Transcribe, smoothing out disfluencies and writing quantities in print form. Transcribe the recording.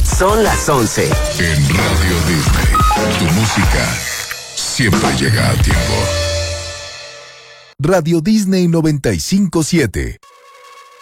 Son las 11. En Radio Disney, tu música siempre llega a tiempo. Radio Disney 95.7.